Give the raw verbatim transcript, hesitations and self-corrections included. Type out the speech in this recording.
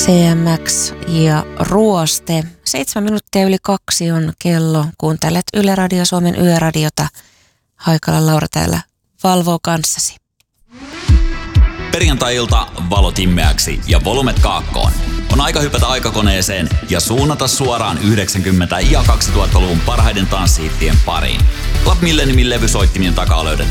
C M X ja Ruoste. Seitsemän minuuttia yli kaksi on kello. Kuuntelet Yle Radio Suomen Yöradiota. Haikala Laura täällä valvoo kanssasi. Perjantai-ilta valot immeäksi ja volumet kaakkoon. On aika hypätä aikakoneeseen ja suunnata suoraan yhdeksänkymmentä- ja kaksituhattaluvun parhaiden tanssihittien pariin. Club Milleniumin levysoittimien takaa löydät